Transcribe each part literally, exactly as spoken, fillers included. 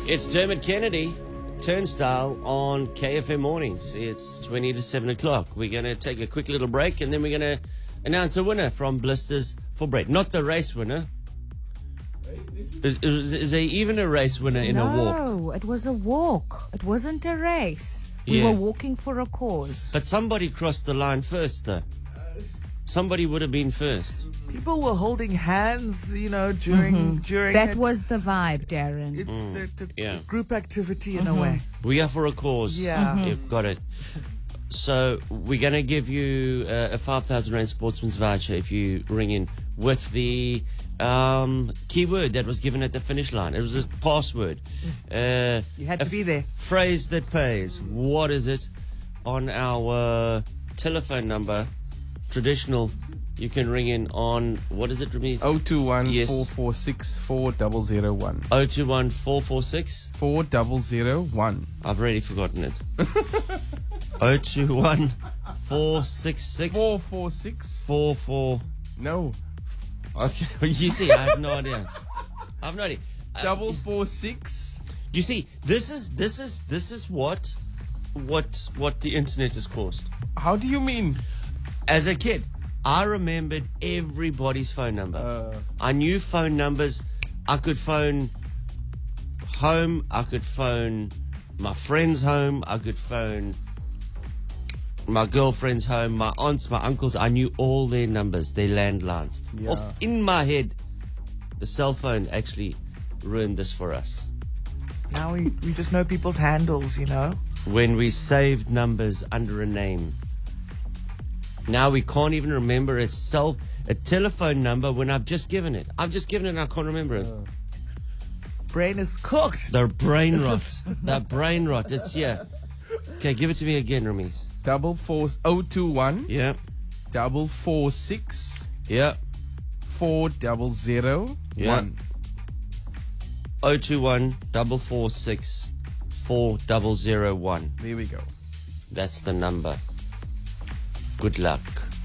It's Dermot Kennedy, Turnstile on K F M Mornings. It's twenty to seven o'clock. We're going to take a quick little break and then we're going to announce a winner from Blisters for Bread. Not the race winner. Is, is, is there even a race winner in no, a walk? No, it was a walk. It wasn't a race. We Yeah. were walking for a cause. But somebody crossed the line first, though. Somebody would have been first. People were holding hands, you know, during Mm-hmm. during That it. was the vibe, Darren. It's Mm, a, a yeah. group activity in Mm-hmm. a way. We are for a cause. Yeah. Mhm. You've got it. So we're going to give you uh, a five thousand Rand Sportsman's voucher if you ring in with the um, keyword that was given at the finish line. It was a password. Uh, You had a to be there. Phrase that pays. What is it? On our telephone number, traditional, you can ring in on, what is it, Ramiz? oh two one, Yes. four four six, four zero zero one. oh two one, four four six. four zero zero one. I've already forgotten it. oh two one, four six six. four four six. Four four. No. Okay, you see, I have no idea. I have no idea. Uh, Double four six. You see, this is this is this is what what what the internet has caused. How do you mean? As a kid, I remembered everybody's phone number. Uh, I knew phone numbers. I could phone home. I could phone my friend's home. I could phone my girlfriend's home, my aunts, my uncles. I knew all their numbers, their landlines. Yeah. Off in my head, the cell phone actually ruined this for us. Now we, we just know people's handles, you know. When we saved numbers under a name. Now we can't even remember its cell, a telephone number when I've just given it. I've just given it and I can't remember it. Brain is cooked. The brain rot. The brain rot. It's here. Okay, give it to me again, Ramiz. double four oh two one, Yeah. double four six, Yeah. four zero zero Yeah. one. oh two one, four four six, four zero zero one. There we go. That's the number. Good luck.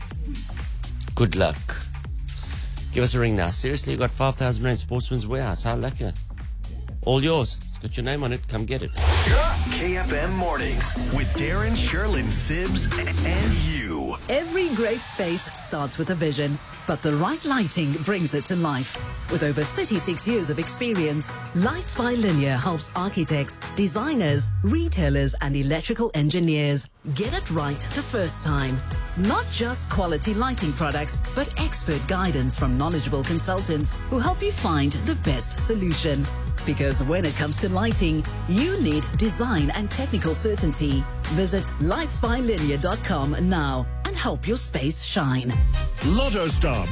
Good luck. Give us a ring now. Seriously, you got five thousand Rand Sportsman's Warehouse. How lucky. All yours. It's got your name on it. Come get it. K F M Mornings with Darren, Sherlyn, Sibs, and you. Every great space starts with a vision, but the right lighting brings it to life. With over thirty-six years of experience, Lights by Linear helps architects, designers, retailers, and electrical engineers get it right the first time. Not just quality lighting products, but expert guidance from knowledgeable consultants who help you find the best solution. Because when it comes to lighting, you need design and technical certainty. Visit lights by linear dot com now and help your space shine. Lotto Star